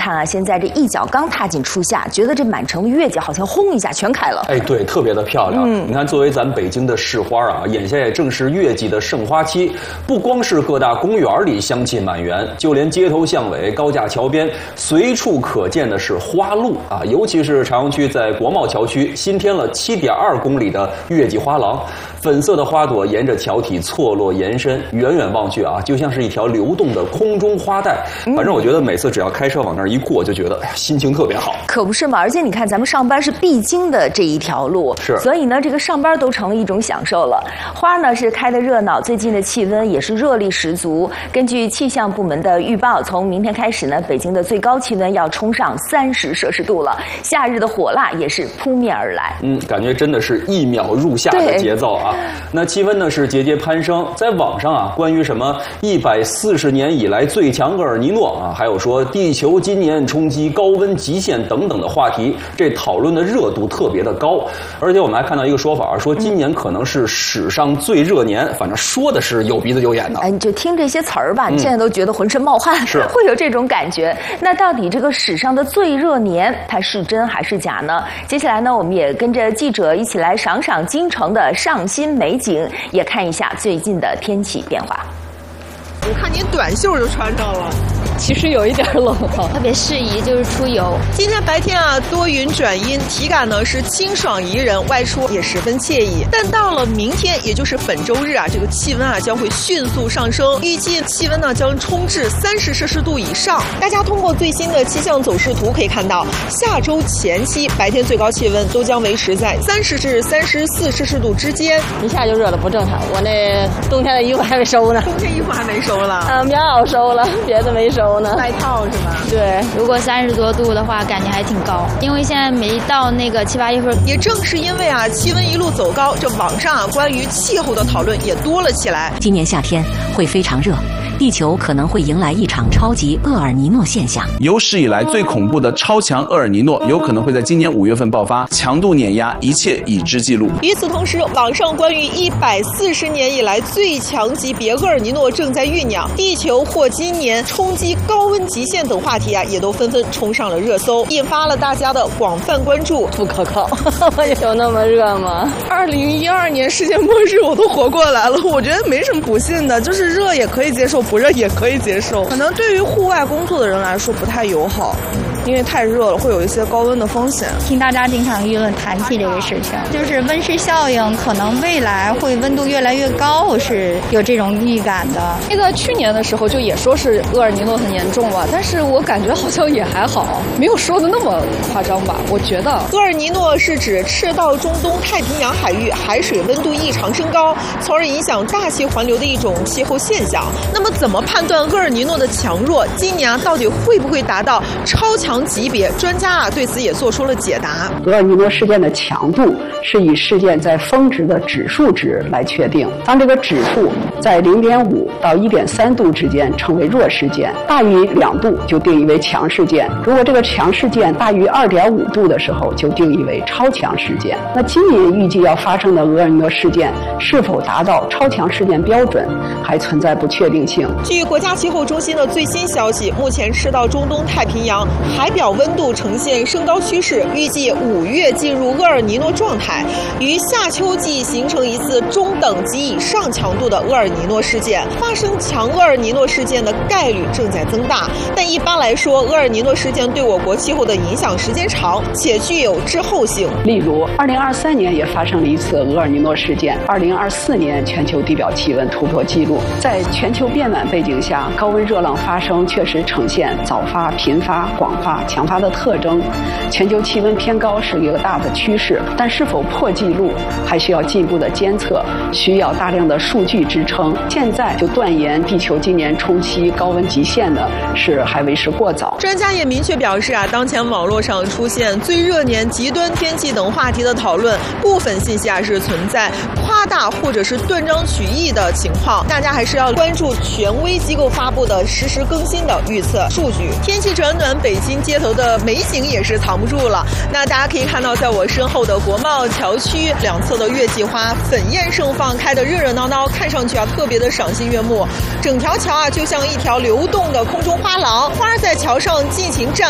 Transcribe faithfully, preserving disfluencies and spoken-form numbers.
看啊，现在这一脚刚踏进初夏，觉得这满城的月季好像轰一下全开了。 哎，对，特别的漂亮。 嗯， 你看，作为咱北京的市花啊，眼下也正是月季的盛花期，不光是各大公园里香气满园，就连街头巷尾、高架桥边，随处可见的是花路啊。尤其是朝阳区在国贸桥区新添了七点二公里的月季花廊，粉色的花朵沿着桥体错落延伸，远远望去啊，就像是一条流动的空中花带。反正我觉得每次只要开车往那儿一过，就觉得哎呀，心情特别好。 可不是嘛！而且你看，咱们上班是必经的这一条路， 是， 所以呢，这个上班都成了一种享受了。花呢是开得热闹，最近的气温也是热力十足。根据气象部门的预报，从明天开始呢，北京的最高气温要冲上三十摄氏度了，夏日的火辣也是扑面而来。 嗯，感觉真的是一秒入夏的节奏啊！那气温呢是节节攀升，在网上啊，关于什么一百四十年以来最强厄尔尼诺啊，还有说地球今年冲击高温极限等等的话题，这讨论的热度特别的高。而且我们还看到一个说法，说今年可能是史上最热年，反正说的是有鼻子有眼的。 哎，你就听这些词儿吧，你现在都觉得浑身冒汗， 是会有这种感觉。那到底这个史上的最热年，它是真还是假呢？接下来呢，我们也跟着记者一起来赏赏京城的上新美景，也看一下最近的天气变化。 我看您短袖就穿上了。 其实有一点冷哈， 特别适宜就是出游。 今天白天啊，多云转阴，体感呢是清爽宜人，外出也十分惬意。但到了明天，也就是本周日啊，这个气温啊将会迅速上升，预计气温呢将冲至三十摄氏度以上。大家通过最新的气象走势图可以看到，下周前期白天最高气温都将维持在三十至三十四摄氏度之间。 一下就热了，不正常。我那冬天的衣服还没收呢， 冬天衣服还没收了， 啊，棉袄收了，别的没收。 外套是吧？ 对， 如果三十多度的话，感觉还挺高。因为现在没到那个七八月份， 也正是因为啊气温一路走高，这网上啊关于气候的讨论也多了起来。 今年夏天会非常热，地球可能会迎来一场超级厄尔尼诺现象。 有史以来最恐怖的超强厄尔尼诺有可能会在今年五月份爆发，强度碾压一切已知记录。 与此同时，网上关于一百四十年以来最强级别厄尔尼诺正在酝酿，地球或今年冲击高温极限等话题啊，也都纷纷冲上了热搜，引发了大家的广泛关注。 不可靠，有那么热吗？ 二零一二年世界末日我都活过来了，我觉得没什么不信的，就是热也可以接受，不热也可以接受。可能对于户外工作的人来说不太友好，因为太热了，会有一些高温的风险。 听大家经常议论谈起这个事情，就是温室效应，可能未来会温度越来越高，是有这种预感的。 那个去年的时候就也说是厄尔尼诺很严重吧，但是我感觉好像也还好，没有说的那么夸张吧。我觉得厄尔尼诺是指赤道中东太平洋海域海水温度异常升高，从而影响大气环流的一种气候现象。那么怎么判断厄尔尼诺的强弱？今年啊到底会不会达到超强级别？专家啊对此也做出了解答。 厄尔尼诺事件的强度是以事件在峰值的指数值来确定，当这个指数在零点五到一点三度之间称为弱事件，大于两度就定义为强事件。如果这个强事件大于二点五度的时候，就定义为超强事件。那今年预计要发生的厄尔尼诺事件是否达到超强事件标准，还存在不确定性。 据国家气候中心的最新消息，目前赤道中东太平洋海表温度呈现升高趋势，预计五月进入厄尔尼诺状态，于夏秋季形成一次中等及以上强度的厄尔尼诺事件。发生强厄尔尼诺事件的概率正在增大，但一般来说，厄尔尼诺事件对我国气候的影响时间长，且具有滞后性。 例如，二零二三年也发生了一次厄尔尼诺事件，二零二四年全球地表气温突破纪录。在全球变暖背景下，高温热浪发生确实呈现早发、频发、广发、强发的特征。全球气温偏高是一个大的趋势，但是否破纪录还需要进一步的监测，需要大量的数据支撑。现在就断言地球今年冲击高温极限的是还为时过早。 专家也明确表示啊，当前网络上出现最热年、极端天气等话题的讨论，部分信息啊是存在夸大或者是断章取义的情况，大家还是要关注权威机构发布的实时更新的预测数据。天气转暖，北京街头的美景也是藏不住了。那大家可以看到，在我身后的国贸桥区两侧的月季花粉艳盛放，开得热热闹闹，看上去啊特别的赏心悦目。整条桥啊就像一条流动的空中花廊，花在桥上尽情绽